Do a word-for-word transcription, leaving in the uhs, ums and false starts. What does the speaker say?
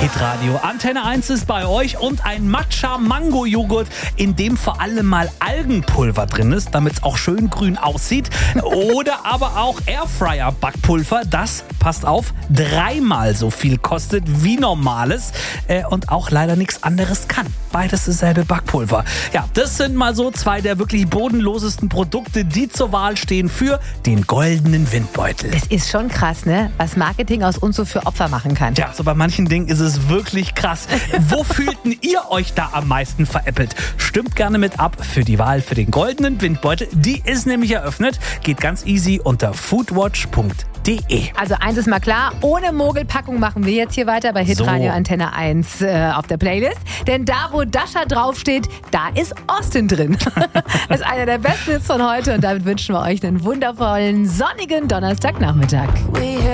Hitradio. Antenne eins ist bei euch und ein Matcha-Mango-Joghurt, in dem vor allem mal Algenpulver drin ist, damit es auch schön grün aussieht. Oder aber auch Airfryer-Backpulver, das, passt auf, dreimal so viel kostet wie normales äh, und auch leider nichts anderes kann. Beides dasselbe Backpulver. Ja, das sind mal so zwei der wirklich bodenlosesten Produkte, die zur Wahl stehen für den goldenen Windbeutel. Das ist schon krass, ne? Was Marketing aus uns so für Opfer machen kann. Ja, so bei manchen Dingen ist es wirklich krass. Wo fühlten ihr euch da am meisten veräppelt? Stimmt gerne mit ab für die Wahl für den goldenen Windbeutel. Die ist nämlich eröffnet. Geht ganz easy unter foodwatch punkt de. Also eins ist mal klar, ohne Mogelpackung machen wir jetzt hier weiter bei Hitradio So. Antenne eins äh, auf der Playlist. Denn da, wo Dasha draufsteht, da ist Austin drin. Das ist einer der besten Hits von heute und damit wünschen wir euch einen wundervollen, sonnigen Donnerstagnachmittag.